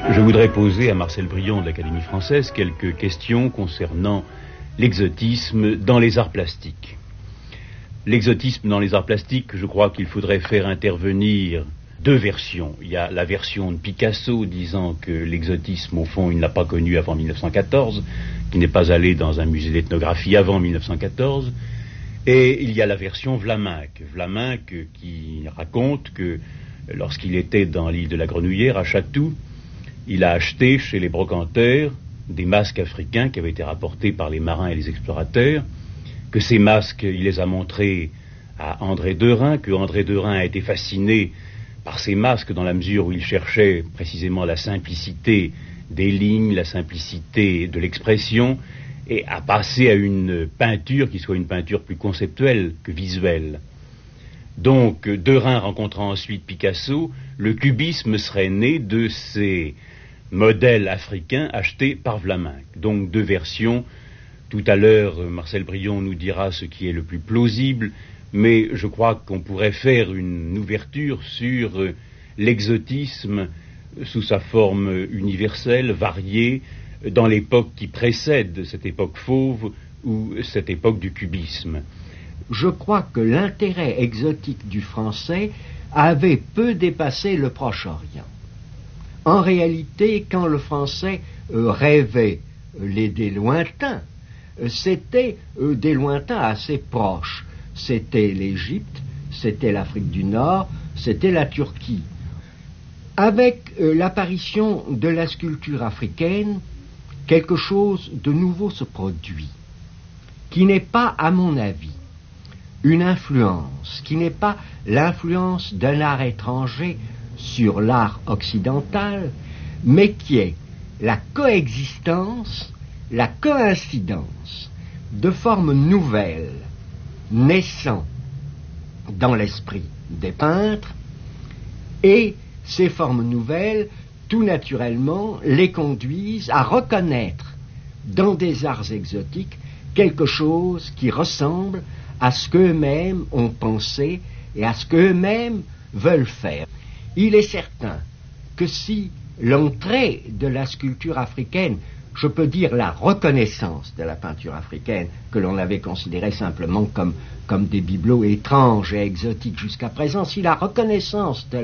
Je voudrais poser à Marcel Brion de l'Académie française quelques questions concernant l'exotisme dans les arts plastiques. L'exotisme dans les arts plastiques, je crois qu'il faudrait faire intervenir deux versions. Il y a la version de Picasso disant que l'exotisme, au fond, il ne l'a pas connu avant 1914, qu'il n'est pas allé dans un musée d'ethnographie avant 1914. Et il y a la version Vlaminck qui raconte que lorsqu'il était dans l'île de la Grenouillère, à Chatou, il a acheté chez les brocanteurs des masques africains qui avaient été rapportés par les marins et les explorateurs, que ces masques, il les a montrés à André Derain, que André Derain a été fasciné par ces masques dans la mesure où il cherchait précisément la simplicité des lignes, la simplicité de l'expression, et a passé à une peinture qui soit une peinture plus conceptuelle que visuelle. Donc, Derain rencontrant ensuite Picasso, le cubisme serait né de ces modèles africains achetés par Vlaminck. Donc, deux versions. Tout à l'heure, Marcel Brion nous dira ce qui est le plus plausible, mais je crois qu'on pourrait faire une ouverture sur l'exotisme sous sa forme universelle, variée, dans l'époque qui précède cette époque fauve ou cette époque du cubisme. Je crois que l'intérêt exotique du français avait peu dépassé le Proche-Orient. En réalité, quand le français rêvait des lointains, c'était des lointains assez proches. C'était l'Égypte, c'était l'Afrique du Nord, c'était la Turquie. Avec l'apparition de la sculpture africaine, quelque chose de nouveau se produit, qui n'est pas, à mon avis, une influence, qui n'est pas l'influence d'un art étranger sur l'art occidental, mais qui est la coexistence, la coïncidence de formes nouvelles naissant dans l'esprit des peintres, et ces formes nouvelles, tout naturellement, les conduisent à reconnaître dans des arts exotiques quelque chose qui ressemble à ce qu'eux-mêmes ont pensé et à ce qu'eux-mêmes veulent faire. Il est certain que si l'entrée de la sculpture africaine, je peux dire la reconnaissance de la peinture africaine, que l'on avait considérée simplement comme des bibelots étranges et exotiques jusqu'à présent, si la reconnaissance de